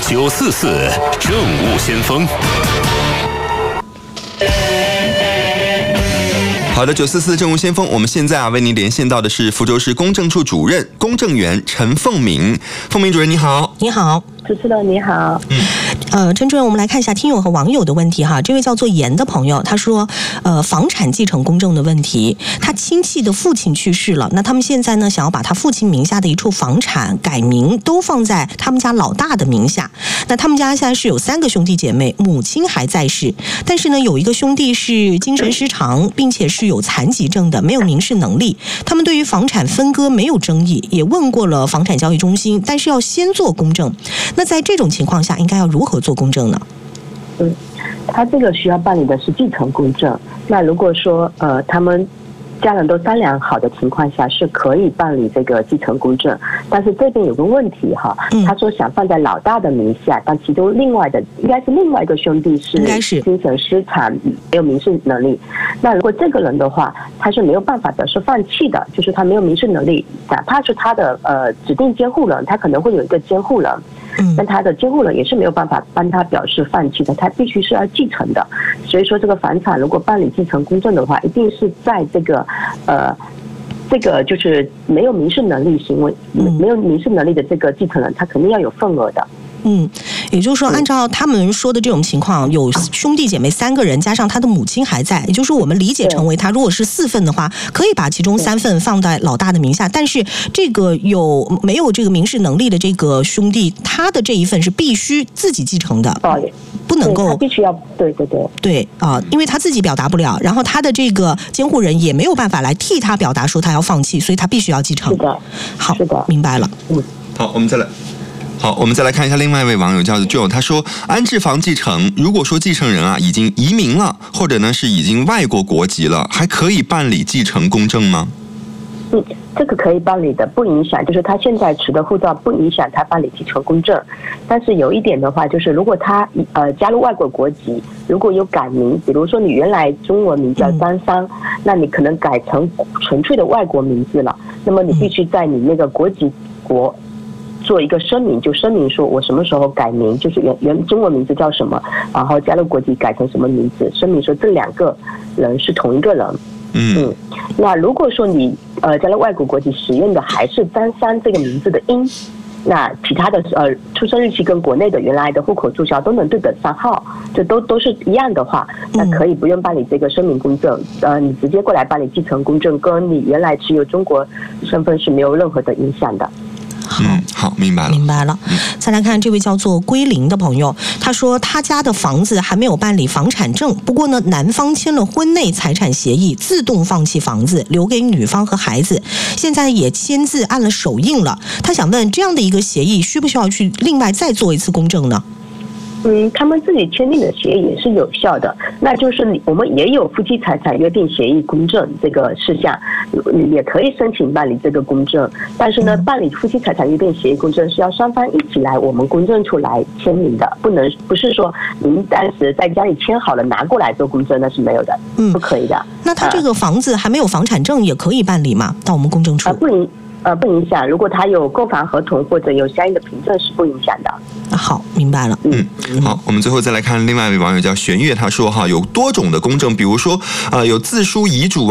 944政务先锋。 好的，944政务先锋，我们现在为您连线到的是福州市公证处主任公证员陈凤鸣。凤鸣主任你好。 你好， 主持人你好。 陈主任，我们来看一下听友和网友的问题哈。这位叫做严的朋友，他说，房产继承公证的问题，他亲戚的父亲去世了，那他们现在呢，想要把他父亲名下的一处房产改名都放在他们家老大的名下。那他们家现在是有3个兄弟姐妹，母亲还在世，但是呢，有一个兄弟是精神失常，并且是有残疾证的，没有民事能力。他们对于房产分割没有争议，也问过了房产交易中心，但是要先做公证。那在这种情况下，应该要如何做公证呢？ 他这个需要办理的是继承公证。那如果说他们家人都商量好的情况下，是可以办理这个继承公证。但是这边有个问题哈，他说想放在老大的名下，但其中另外的应该是另外一个兄弟是精神失常，没有民事能力。那如果这个人的话，他是没有办法表示放弃的，就是他没有民事能力，哪怕是他的指定监护人，他可能会有一个监护人。但他的监护人也是没有办法帮他表示放弃的，他必须是要继承的。所以说，这个房产如果办理继承公证的话，一定是在这个就是没有民事能力行为、没有民事能力的这个继承人，他肯定要有份额的。 也就是说，按照他们说的这种情况，有兄弟姐妹3个人，加上他的母亲还在，也就是我们理解成为他如果是4份的话，可以把其中3份放在老大的名下，但是这个没有这个民事能力的这个兄弟，他的这一份是必须自己继承的，不能够， 他必须要对因为他自己表达不了，然后他的这个监护人也没有办法来替他表达说他要放弃，所以他必须要继承。 是的， 好，明白了。 好，我们再来看一下另外一位网友叫做 Joe， 他说安置房继承，如果说继承人已经移民了，或者呢是已经外国国籍了，还可以办理继承公证吗？ 这个可以办理的，不影响，就是他现在持的护照不影响他办理继承公证。但是有一点的话，就是如果他加入外国国籍，如果有改名，比如说你原来中文名叫张三，那你可能改成纯粹的外国名字了，那么你必须在你那个国籍国做一个声明，就声明说我什么时候改名，就是原中文名字叫什么，然后加入国籍改成什么名字，声明说这2个人是同一个人。那如果说你加入外国国籍使用的还是张三这个名字的音，那其他的出生日期跟国内的原来的户口注销都能对等上号，这都是一样的话，那可以不用办理这个声明公证，你直接过来办理继承公证，跟你原来持有中国身份是没有任何的影响的。 好，明白了。 再来看这位叫做归零的朋友，他说他家的房子还没有办理房产证，不过呢，男方签了婚内财产协议，自动放弃房子，留给女方和孩子，现在也签字按了手印了。他想问，这样的一个协议需不需要去另外再做一次公证呢？ 他们自己签订的协议也是有效的，那就是我们也有夫妻财产约定协议公证这个事项，也可以申请办理这个公证。但是呢，办理夫妻财产约定协议公证是要双方一起来我们公证处来签名的，不是说您当时在家里签好了拿过来做公证，那是没有的，不可以的。 那他这个房子还没有房产证也可以办理吗？到我们公证处？ 不影响，如果他有购房合同或者有相应的凭证是不影响的。 好，明白了。 好，我们最后再来看另外一位网友叫玄月，他说有多种的公证，比如说有自书遗嘱